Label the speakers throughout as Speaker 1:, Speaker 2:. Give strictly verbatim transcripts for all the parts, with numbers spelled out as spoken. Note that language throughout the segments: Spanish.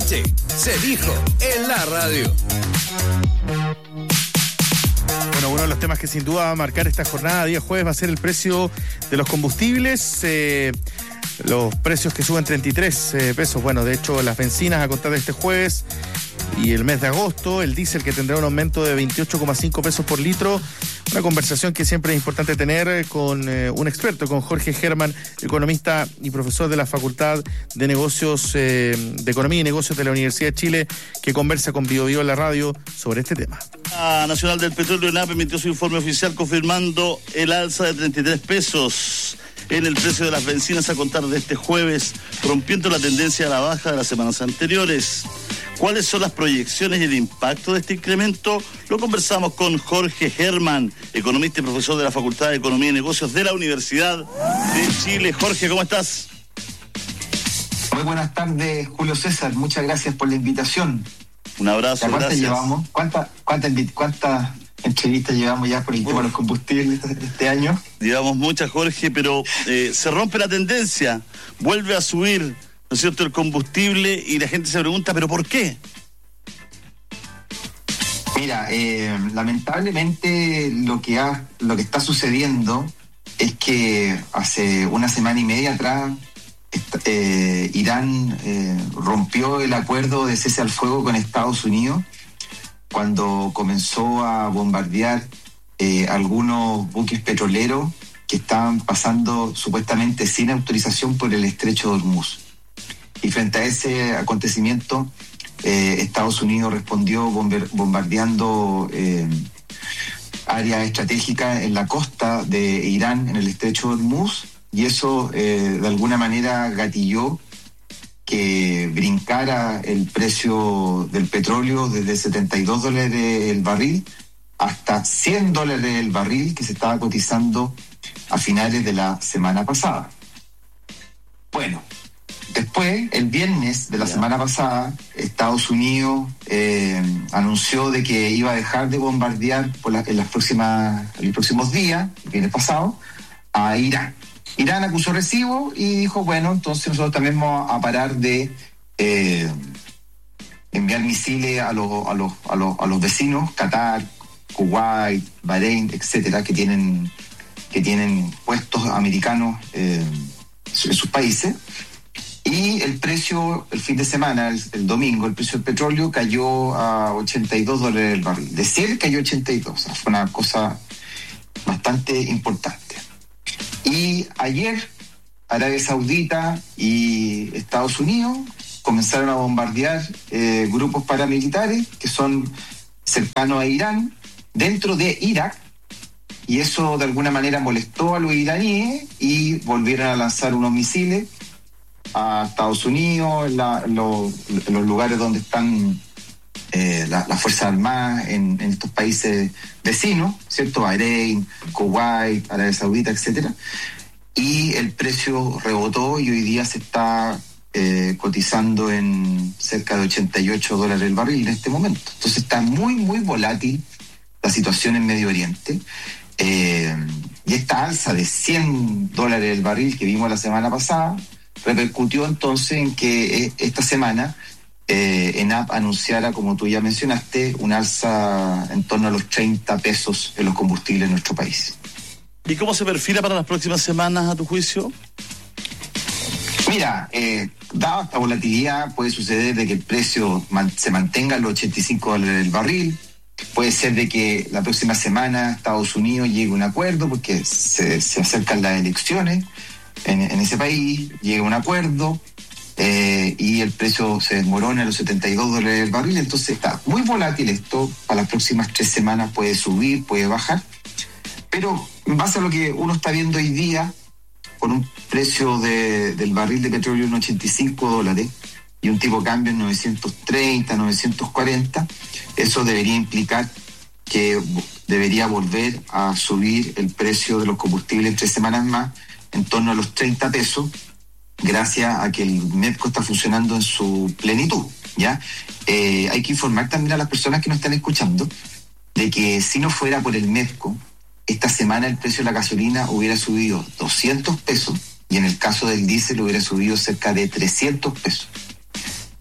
Speaker 1: noche se dijo en la radio.
Speaker 2: Bueno, uno de los temas que sin duda va a marcar esta jornada, día jueves, va a ser el precio de los combustibles. Eh, los precios que suben treinta y tres eh, pesos. Bueno, de hecho, las bencinas a contar de este jueves y el mes de agosto, el diésel que tendrá un aumento de veintiocho coma cinco pesos por litro. Una conversación que siempre es importante tener con eh, un experto, con Jorge Germán, economista y profesor de la Facultad de Negocios, eh, de Economía y Negocios de la Universidad de Chile, que conversa con Bio Bio en la radio sobre este tema.
Speaker 3: La Nacional del Petróleo, ENAP, emitió su informe oficial confirmando el alza de treinta y tres pesos en el precio de las bencinas a contar de este jueves, rompiendo la tendencia a la baja de las semanas anteriores. ¿Cuáles son las proyecciones y el impacto de este incremento? Lo conversamos con Jorge Germán, economista y profesor de la Facultad de Economía y Negocios de la Universidad de Chile. Jorge, ¿cómo estás?
Speaker 4: Muy buenas tardes, Julio César. Muchas gracias por la invitación.
Speaker 3: Un abrazo,
Speaker 4: ¿cuántas
Speaker 3: gracias.
Speaker 4: llevamos? ¿Cuántas cuántas cuántas entrevistas llevamos ya por el tema de los combustibles este año?
Speaker 3: Llevamos muchas, Jorge, pero eh, se rompe la tendencia. Vuelve a subir, ¿no es cierto?, el combustible y la gente se pregunta, ¿pero por qué?
Speaker 4: Mira, eh, lamentablemente lo que ha, lo que está sucediendo es que hace una semana y media atrás eh, Irán eh, rompió el acuerdo de cese al fuego con Estados Unidos cuando comenzó a bombardear eh, algunos buques petroleros que estaban pasando supuestamente sin autorización por el estrecho de Hormuz. Y frente a ese acontecimiento, eh, Estados Unidos respondió bomber, bombardeando eh, áreas estratégicas en la costa de Irán, en el estrecho de Hormuz, y eso eh, de alguna manera gatilló que brincara el precio del petróleo desde setenta y dos dólares el barril hasta cien dólares el barril, que se estaba cotizando a finales de la semana pasada. Bueno, después, el viernes de la yeah. semana pasada, Estados Unidos eh, anunció de que iba a dejar de bombardear por la, en, las próximas, en los próximos días, el viernes pasado, a Irán. Irán acusó recibo y dijo, bueno, entonces nosotros también vamos a parar de eh, enviar misiles a los, a los, a los, a los vecinos, Qatar, Kuwait, Bahrein, etcétera, que tienen, que tienen puestos americanos eh, en sus países. Y el precio, el fin de semana, el, el domingo, el precio del petróleo cayó a ochenta y dos dólares el barril. De cien cayó a ochenta y dos, o sea, fue una cosa bastante importante. Y ayer, Arabia Saudita y Estados Unidos comenzaron a bombardear eh, grupos paramilitares que son cercanos a Irán, dentro de Irak, y eso de alguna manera molestó a los iraníes y volvieron a lanzar unos misiles a Estados Unidos, la, lo, los lugares donde están eh, las la Fuerzas Armadas en, en estos países vecinos, ¿cierto? Bahrein, Kuwait, Arabia Saudita, etcétera. Y el precio rebotó y hoy día se está eh, cotizando en cerca de ochenta y ocho dólares el barril en este momento. Entonces está muy, muy volátil la situación en Medio Oriente. Eh, y esta alza de cien dólares el barril que vimos la semana pasada repercutió entonces en que esta semana eh, ENAP anunciara, como tú ya mencionaste, un alza en torno a los treinta pesos en los combustibles en nuestro país.
Speaker 3: ¿Y cómo se perfila para las próximas semanas, a tu juicio?
Speaker 4: Mira, eh, dada esta volatilidad, puede suceder de que el precio man, se mantenga en los ochenta y cinco dólares el barril. Puede ser de que la próxima semana Estados Unidos llegue a un acuerdo porque se, se acercan las elecciones en, en ese país, llegue a un acuerdo eh, y el precio se desmorona a los setenta y dos dólares el barril. Entonces está muy volátil esto. Para las próximas tres semanas puede subir, puede bajar. Pero en base a lo que uno está viendo hoy día, con un precio de, del barril de petróleo en ochenta y cinco dólares y un tipo de cambio en novecientos treinta, novecientos cuarenta, eso debería implicar que debería volver a subir el precio de los combustibles en tres semanas más, en torno a los treinta pesos, gracias a que el MEPCO está funcionando en su plenitud, ¿ya? Eh, hay que informar también a las personas que nos están escuchando de que si no fuera por el MEPCO, esta semana el precio de la gasolina hubiera subido doscientos pesos y en el caso del diésel hubiera subido cerca de trescientos pesos.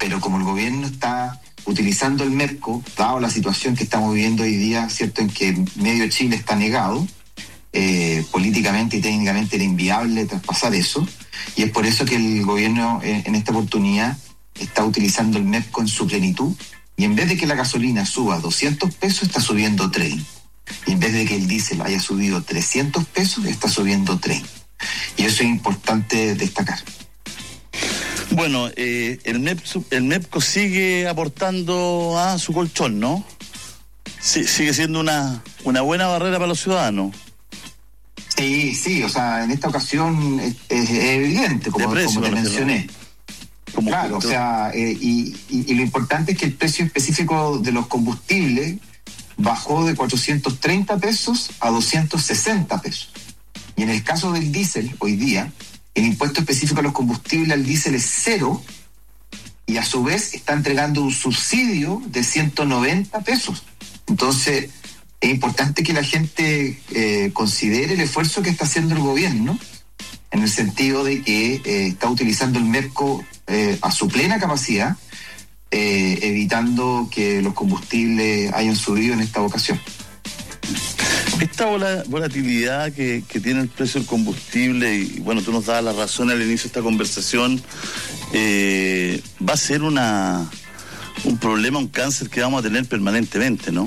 Speaker 4: pero como el gobierno está utilizando el MEPCO, dado la situación que estamos viviendo hoy día, cierto, en que medio Chile está negado, eh, políticamente y técnicamente era inviable traspasar eso, y es por eso que el gobierno en, en esta oportunidad está utilizando el MEPCO en su plenitud, y en vez de que la gasolina suba doscientos pesos, está subiendo treinta. Y en vez de que el diésel haya subido trescientos pesos, está subiendo treinta. Y eso es importante destacar.
Speaker 3: Bueno, eh, el, MEPCO, el MEPCO sigue aportando a su colchón, ¿no? Sí, sigue siendo una, una buena barrera para los ciudadanos.
Speaker 4: Sí, sí, o sea, en esta ocasión es, es evidente, como,
Speaker 3: precio,
Speaker 4: como te mencioné.
Speaker 3: Como
Speaker 4: claro,
Speaker 3: que,
Speaker 4: o sea, eh, y, y, y lo importante es que el precio específico de los combustibles bajó de cuatrocientos treinta pesos a doscientos sesenta pesos. Y en el caso del diésel, hoy día, el impuesto específico a los combustibles al diésel es cero, y a su vez está entregando un subsidio de ciento noventa pesos. Entonces, es importante que la gente eh, considere el esfuerzo que está haciendo el gobierno, en el sentido de que eh, está utilizando el MEPCO eh, a su plena capacidad, eh, evitando que los combustibles hayan subido en esta ocasión.
Speaker 3: Esta vola, volatilidad que, que tiene el precio del combustible, y bueno, tú nos dabas la razón al inicio de esta conversación, eh, va a ser una un problema, un cáncer que vamos a tener permanentemente, ¿no?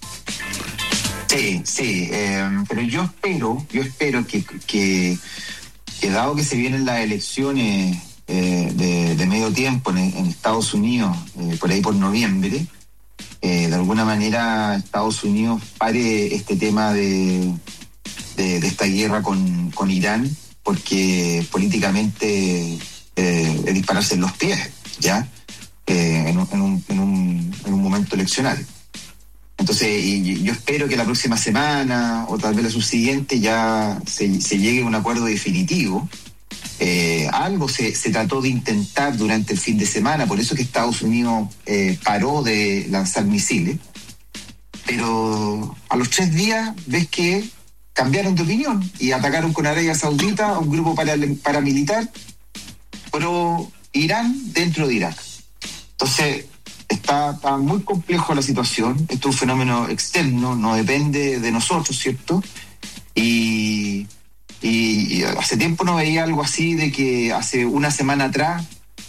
Speaker 4: Sí, sí, eh, pero yo espero, yo espero que, que, que dado que se vienen las elecciones eh, de, de medio tiempo en, en Estados Unidos, eh, por ahí por noviembre, Eh, de alguna manera Estados Unidos pare este tema de, de, de esta guerra con, con Irán, porque políticamente eh, es dispararse en los pies, ¿ya? Eh, en, un, en, un, en, un, en un momento eleccionario. Entonces, y yo espero que la próxima semana o tal vez la subsiguiente ya se, se llegue a un acuerdo definitivo. Eh, algo se, se trató de intentar durante el fin de semana, por eso que Estados Unidos eh, paró de lanzar misiles, pero a los tres días ves que cambiaron de opinión y atacaron con Arabia Saudita a un grupo para, paramilitar pro Irán dentro de Irak. Entonces está, está muy complejo la situación. Esto es un fenómeno externo, no depende de nosotros, ¿cierto? Y Y, y hace tiempo no veía algo así, de que hace una semana atrás.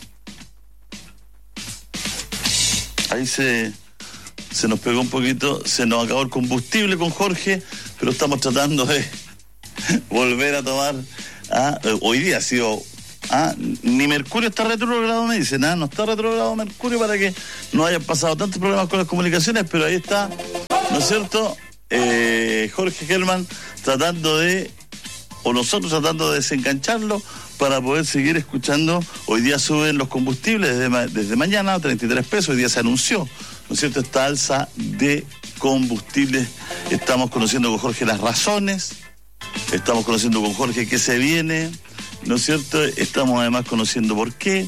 Speaker 3: Ahí se, se nos pegó un poquito, se nos acabó el combustible con Jorge, pero estamos tratando de volver a tomar. Ah, hoy día ha sido. Ah, ni Mercurio está retrogrado, me dicen. Ah, no está retrogrado Mercurio para que no hayan pasado tantos problemas con las comunicaciones, pero ahí está, ¿no es cierto? Eh, Jorge Gelman tratando de. O nosotros tratando de desengancharlo para poder seguir escuchando. Hoy día suben los combustibles desde, ma- desde mañana a treinta y tres pesos. Hoy día se anunció, ¿no es cierto?, esta alza de combustibles. Estamos conociendo con Jorge las razones, estamos conociendo con Jorge qué se viene, ¿no es cierto? Estamos además conociendo por qué.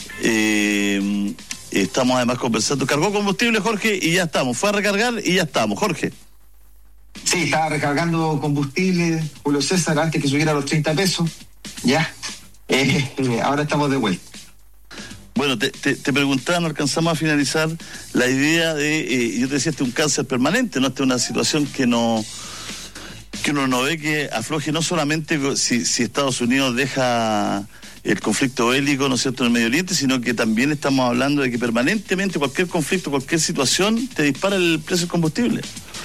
Speaker 3: Eh, estamos además conversando. Cargó combustible, Jorge, y ya estamos. Fue a recargar y ya estamos. Jorge.
Speaker 4: Sí, estaba recargando combustible, Julio César, antes que subiera a los treinta pesos. Ya, eh, eh, ahora estamos de vuelta.
Speaker 3: Bueno, te, te, te preguntaba, no alcanzamos a finalizar la idea de, eh, yo te decía, este es un cáncer permanente, ¿no? Esta es una situación que no que uno no ve que afloje, no solamente si, si Estados Unidos deja el conflicto bélico, ¿no es cierto?, en el Medio Oriente, sino que también estamos hablando de que permanentemente cualquier conflicto, cualquier situación, te dispara el precio del combustible.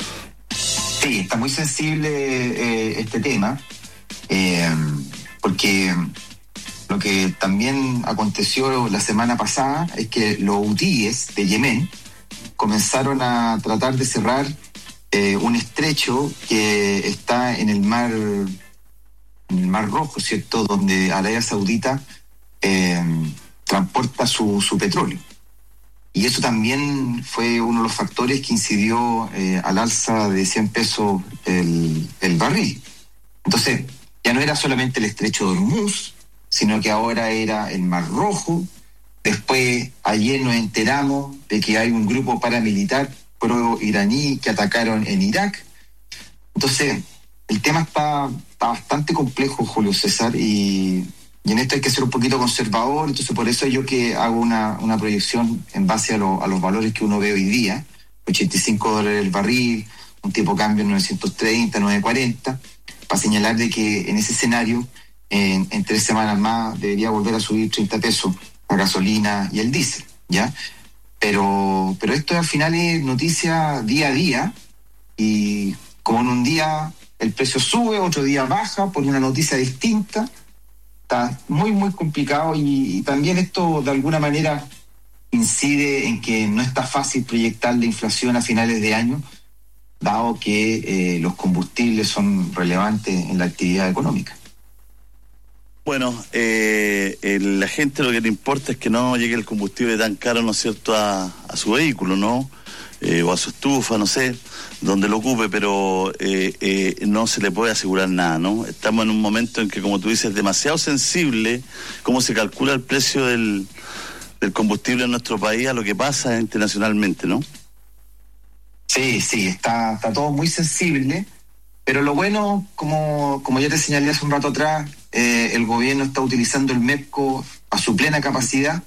Speaker 4: Sí, está muy sensible eh, este tema, eh, porque lo que también aconteció la semana pasada es que los hutíes de Yemen comenzaron a tratar de cerrar eh, un estrecho que está en el mar, en el mar Rojo, ¿cierto?, donde Arabia Saudita eh, transporta su, su petróleo. Y eso también fue uno de los factores que incidió eh, al alza de cien pesos el, el barril. Entonces, ya no era solamente el estrecho de Hormuz, sino que ahora era el Mar Rojo. Después, ayer nos enteramos de que hay un grupo paramilitar pro-iraní que atacaron en Irak. Entonces, el tema está, está bastante complejo, Julio César, y, Y en esto hay que ser un poquito conservador, entonces por eso yo que hago una, una proyección en base a, lo, a los valores que uno ve hoy día, ochenta y cinco dólares el barril, un tipo de cambio en novecientos treinta, novecientos cuarenta, para señalar de que en ese escenario, en, en tres semanas más, debería volver a subir treinta pesos la gasolina y el diésel, ¿ya? Pero, pero esto al final es noticia día a día, y como en un día el precio sube, otro día baja por una noticia distinta, está muy, muy complicado, y, y también esto de alguna manera incide en que no está fácil proyectar la inflación a finales de año, dado que eh, los combustibles son relevantes en la actividad económica.
Speaker 3: Bueno, eh, eh, la gente lo que le importa es que no llegue el combustible tan caro, ¿no es cierto?, a, a su vehículo, ¿no? Eh, o a su estufa, no sé, donde lo ocupe, pero eh, eh, no se le puede asegurar nada, ¿no? Estamos en un momento en que, como tú dices, es demasiado sensible cómo se calcula el precio del, del combustible en nuestro país a lo que pasa internacionalmente, ¿no?
Speaker 4: Sí, sí, está, está todo muy sensible, pero lo bueno, como, como ya te señalé hace un rato atrás, eh, el gobierno está utilizando el MEPCO a su plena capacidad,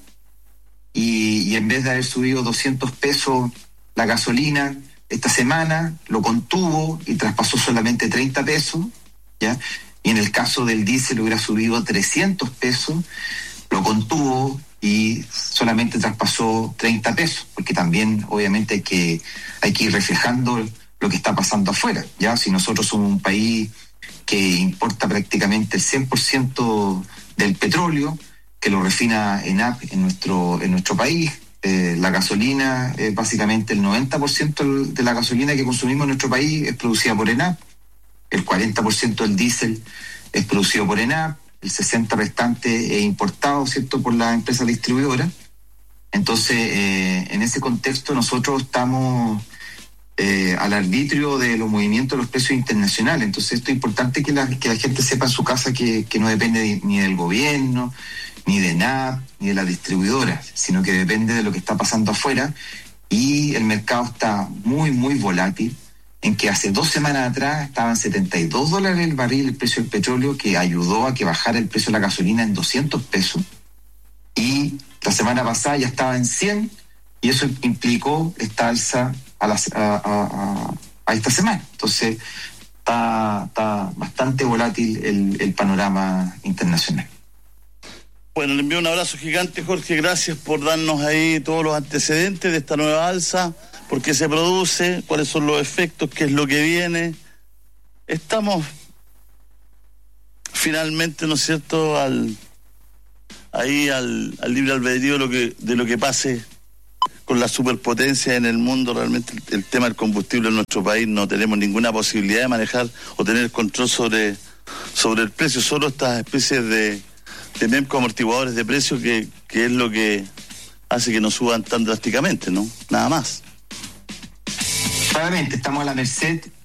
Speaker 4: y, y en vez de haber subido doscientos pesos la gasolina esta semana, lo contuvo y traspasó solamente treinta pesos, ¿ya? Y en el caso del diésel hubiera subido a trescientos pesos, lo contuvo y solamente traspasó treinta pesos, porque también obviamente hay que, hay que ir reflejando lo que está pasando afuera, ¿ya? Si nosotros somos un país que importa prácticamente el cien por ciento del petróleo, que lo refina ENAP en nuestro, en nuestro país, eh, la gasolina, eh, básicamente el noventa por ciento de la gasolina que consumimos en nuestro país es producida por ENAP, el cuarenta por ciento del diésel es producido por ENAP, el sesenta por ciento restante es importado, ¿cierto?, por la empresa distribuidora. Entonces, eh, en ese contexto nosotros estamos eh, al arbitrio de los movimientos de los precios internacionales. Entonces, esto es importante que la, que la gente sepa en su casa que, que no depende de, ni del gobierno, ni de ENAP, ni de la distribuidora, sino que depende de lo que está pasando afuera, y el mercado está muy, muy volátil, en que hace dos semanas atrás estaban setenta y dos dólares el barril el precio del petróleo, que ayudó a que bajara el precio de la gasolina en doscientos pesos, y la semana pasada ya estaba en cien, y eso implicó esta alza a, la, a, a, a esta semana. Entonces está, está bastante volátil el, el panorama internacional.
Speaker 3: Bueno, le envío un abrazo gigante, Jorge, gracias por darnos ahí todos los antecedentes de esta nueva alza, por qué se produce, cuáles son los efectos, qué es lo que viene. Estamos finalmente, ¿no es cierto?, al ahí al, al libre albedrío de lo que de lo que pase con la superpotencia en el mundo. Realmente el, el tema del combustible en nuestro país no tenemos ninguna posibilidad de manejar o tener control sobre, sobre el precio, solo estas especies de de MEPCO, amortiguadores de precios, que, que es lo que hace que no suban tan drásticamente, ¿no? Nada más.
Speaker 4: Claramente estamos a la merced